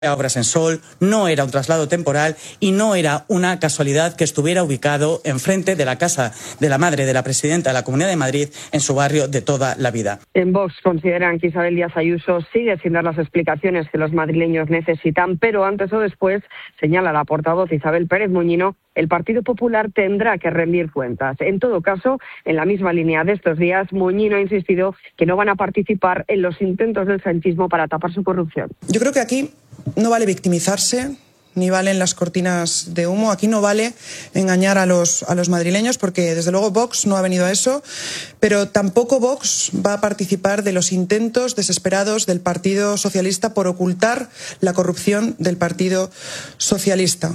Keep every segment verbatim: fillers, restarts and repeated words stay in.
Obras en Sol, no era un traslado temporal y no era una casualidad que estuviera ubicado enfrente de la casa de la madre de la presidenta de la Comunidad de Madrid en su barrio de toda la vida. En Vox consideran que Isabel Díaz Ayuso sigue sin dar las explicaciones que los madrileños necesitan, pero antes o después, señala la portavoz Isabel Pérez Moñino, el Partido Popular tendrá que rendir cuentas. En todo caso, en la misma línea de estos días, Moñino ha insistido que no van a participar en los intentos del sanchismo para tapar su corrupción. Yo creo que aquí no vale victimizarse, ni valen las cortinas de humo. Aquí no vale engañar a los, a los madrileños, porque desde luego Vox no ha venido a eso, pero tampoco Vox va a participar de los intentos desesperados del Partido Socialista por ocultar la corrupción del Partido Socialista.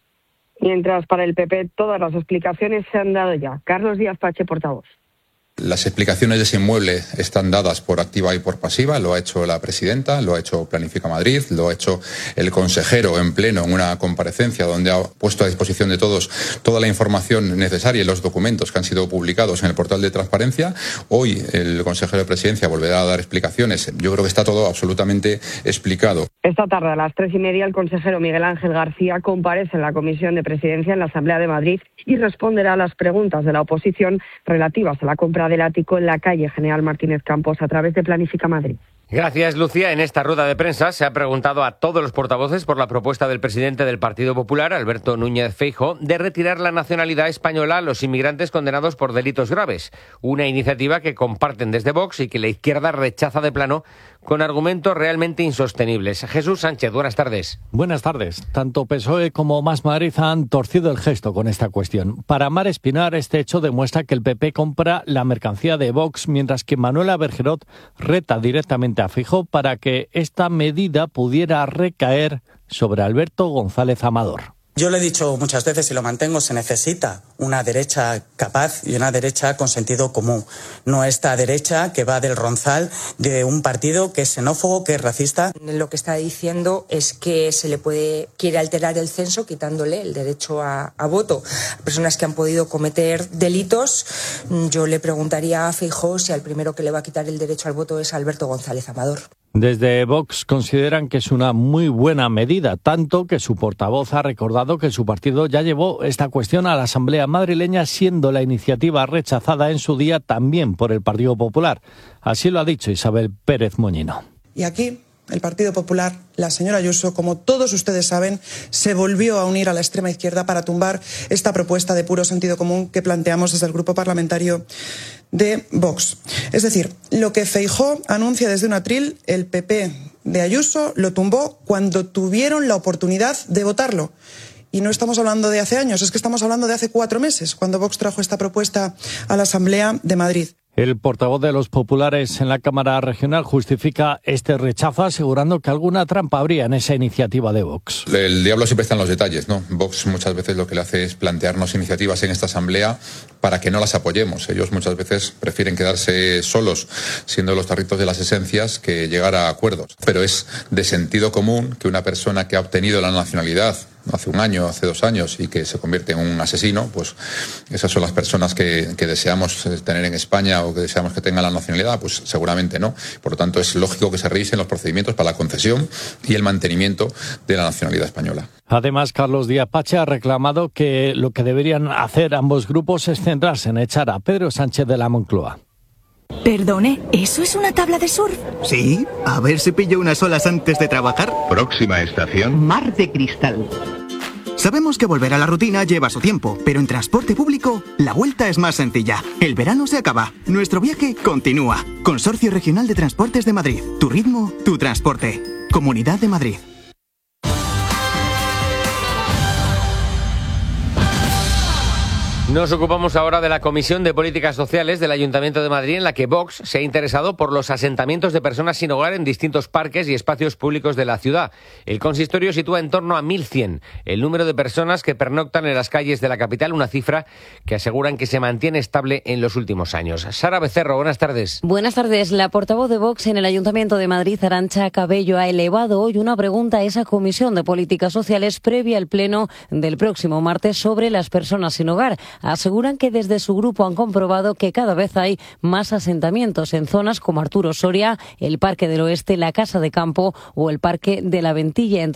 Mientras para el P P todas las explicaciones se han dado ya. Carlos Díaz Pache, portavoz. Las explicaciones de ese inmueble están dadas por activa y por pasiva, lo ha hecho la presidenta, lo ha hecho Planifica Madrid, lo ha hecho el consejero en pleno en una comparecencia donde ha puesto a disposición de todos toda la información necesaria y los documentos que han sido publicados en el portal de transparencia. Hoy el consejero de presidencia volverá a dar explicaciones. Yo creo que está todo absolutamente explicado. Esta tarde a las tres y media el consejero Miguel Ángel García comparece en la Comisión de Presidencia en la Asamblea de Madrid y responderá a las preguntas de la oposición relativas a la compra del ático en la calle General Martínez Campos a través de Planifica Madrid. Gracias, Lucía. En esta rueda de prensa se ha preguntado a todos los portavoces por la propuesta del presidente del Partido Popular, Alberto Núñez Feijóo, de retirar la nacionalidad española a los inmigrantes condenados por delitos graves. Una iniciativa que comparten desde Vox y que la izquierda rechaza de plano con argumentos realmente insostenibles. Jesús Sánchez, buenas tardes. Buenas tardes. Tanto P S O E como Más Madrid han torcido el gesto con esta cuestión. Para Mar Espinar, este hecho demuestra que el P P compra la mercancía de Vox, mientras que Manuela Bergerot reta directamente a Feijóo para que esta medida pudiera recaer sobre Alberto González Amador. Yo lo he dicho muchas veces y lo mantengo, se necesita una derecha capaz y una derecha con sentido común. No esta derecha que va del ronzal de un partido que es xenófobo, que es racista. Lo que está diciendo es que se le puede quiere alterar el censo quitándole el derecho a, a voto a personas que han podido cometer delitos. Yo le preguntaría a Feijóo si al primero que le va a quitar el derecho al voto es Alberto González Amador. Desde Vox consideran que es una muy buena medida, tanto que su portavoz ha recordado que su partido ya llevó esta cuestión a la Asamblea madrileña, siendo la iniciativa rechazada en su día también por el Partido Popular. Así lo ha dicho Isabel Pérez Moñino. Y aquí el Partido Popular, la señora Ayuso, como todos ustedes saben, se volvió a unir a la extrema izquierda para tumbar esta propuesta de puro sentido común que planteamos desde el Grupo Parlamentario de Vox. Es decir, lo que Feijóo anuncia desde un atril, el P P de Ayuso lo tumbó cuando tuvieron la oportunidad de votarlo. Y no estamos hablando de hace años, es que estamos hablando de hace cuatro meses, cuando Vox trajo esta propuesta a la Asamblea de Madrid. El portavoz de los populares en la Cámara Regional justifica este rechazo asegurando que alguna trampa habría en esa iniciativa de Vox. El diablo siempre está en los detalles, ¿no? Vox muchas veces lo que le hace es plantearnos iniciativas en esta Asamblea para que no las apoyemos. Ellos muchas veces prefieren quedarse solos, siendo los tarritos de las esencias, que llegar a acuerdos. Pero es de sentido común que una persona que ha obtenido la nacionalidad hace un año, hace dos años, y que se convierte en un asesino, pues esas son las personas que, que deseamos tener en España o que deseamos que tengan la nacionalidad, pues seguramente no. Por lo tanto, es lógico que se revisen los procedimientos para la concesión y el mantenimiento de la nacionalidad española. Además, Carlos Díaz Pache ha reclamado que lo que deberían hacer ambos grupos es centrarse en echar a Pedro Sánchez de la Moncloa. Perdone, ¿eso es una tabla de surf? Sí, a ver si pillo unas olas antes de trabajar. Próxima estación: Mar de Cristal. Sabemos que volver a la rutina lleva su tiempo, pero en transporte público la vuelta es más sencilla. El verano se acaba, nuestro viaje continúa. Consorcio Regional de Transportes de Madrid. Tu ritmo, tu transporte. Comunidad de Madrid. Nos ocupamos ahora de la Comisión de Políticas Sociales del Ayuntamiento de Madrid, en la que Vox se ha interesado por los asentamientos de personas sin hogar en distintos parques y espacios públicos de la ciudad. El consistorio sitúa en torno a mil cien el número de personas que pernoctan en las calles de la capital, una cifra que aseguran que se mantiene estable en los últimos años. Sara Becerro, buenas tardes. Buenas tardes. La portavoz de Vox en el Ayuntamiento de Madrid, Arantxa Cabello, ha elevado hoy una pregunta a esa Comisión de Políticas Sociales previa al pleno del próximo martes sobre las personas sin hogar. aseguran que desde su grupo han comprobado que cada vez hay más asentamientos en zonas como Arturo Soria, el Parque del Oeste, la Casa de Campo o el Parque de la Ventilla, entre